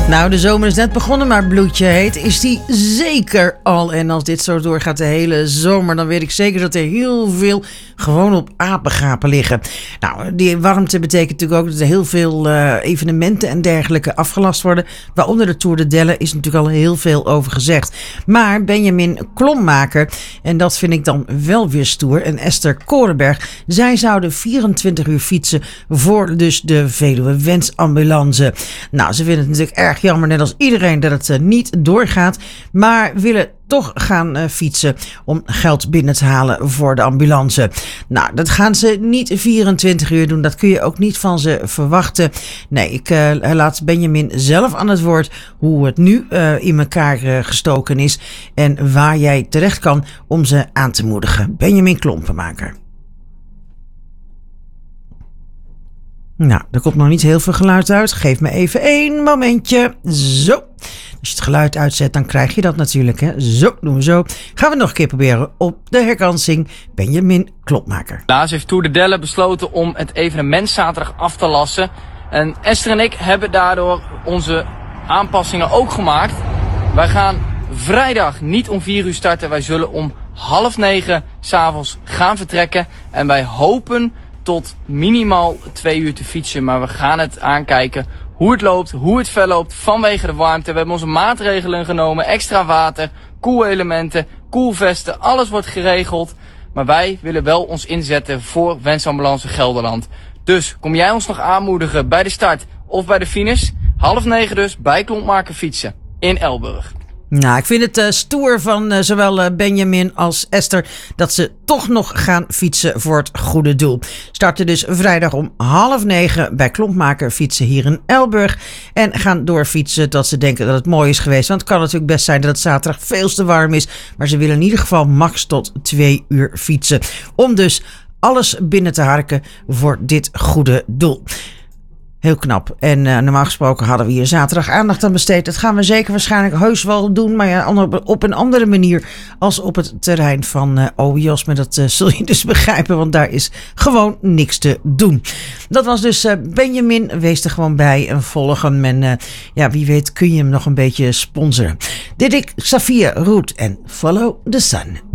Nou, de zomer is net begonnen, maar bloedje heet is die zeker al. En als dit zo doorgaat de hele zomer, dan weet ik zeker dat er heel veel gewoon op apengapen liggen. Nou, die warmte betekent natuurlijk ook dat er heel veel evenementen en dergelijke afgelast worden. Waaronder de Tour de Delle is natuurlijk al heel veel over gezegd. Maar Benjamin Klommaker, en dat vind ik dan wel weer stoer, en Esther Korenberg, zij zouden 24 uur fietsen voor dus de Veluwe Wensambulance. Nou, ze vinden het natuurlijk erg jammer, net als iedereen, dat het niet doorgaat. Maar willen toch gaan fietsen om geld binnen te halen voor de ambulance. Nou, dat gaan ze niet 24 uur doen. Dat kun je ook niet van ze verwachten. Nee, ik laat Benjamin zelf aan het woord hoe het nu in elkaar gestoken is en waar jij terecht kan om ze aan te moedigen. Benjamin Klompenmaker. Nou, er komt nog niet heel veel geluid uit. Geef me even 1 momentje. Zo. Als je het geluid uitzet, dan krijg je dat natuurlijk. Hè? Zo, doen we zo. Gaan we nog een keer proberen op de herkansing. Benjamin Klommaker. Helaas heeft Tour de Delle besloten om het evenement zaterdag af te lassen. En Esther en ik hebben daardoor onze aanpassingen ook gemaakt. Wij gaan vrijdag niet om 4 uur starten. Wij zullen om 8:30 s'avonds gaan vertrekken. En wij hopen tot minimaal 2 uur te fietsen. Maar we gaan het aankijken hoe het loopt, hoe het verloopt vanwege de warmte. We hebben onze maatregelen genomen. Extra water, koelelementen, koelvesten. Alles wordt geregeld. Maar wij willen wel ons inzetten voor Wensambulance Gelderland. Dus kom jij ons nog aanmoedigen bij de start of bij de finish? 8:30 dus bij Klommaker fietsen in Elburg. Nou, ik vind het stoer van zowel Benjamin als Esther dat ze toch nog gaan fietsen voor het goede doel. Starten dus vrijdag om 8:30 bij Klommaker fietsen hier in Elburg. En gaan doorfietsen tot ze denken dat het mooi is geweest. Want het kan natuurlijk best zijn dat het zaterdag veel te warm is. Maar ze willen in ieder geval max tot 2 uur fietsen. Om dus alles binnen te harken voor dit goede doel. Heel knap. En normaal gesproken hadden we hier zaterdag aandacht aan besteed. Dat gaan we zeker waarschijnlijk heus wel doen. Maar ja, op een andere manier als op het terrein van OJOS. Maar dat zul je dus begrijpen. Want daar is gewoon niks te doen. Dat was dus Benjamin. Wees er gewoon bij en volg hem. En ja, wie weet kun je hem nog een beetje sponsoren. Dit is Xavier Roet en Follow the Sun.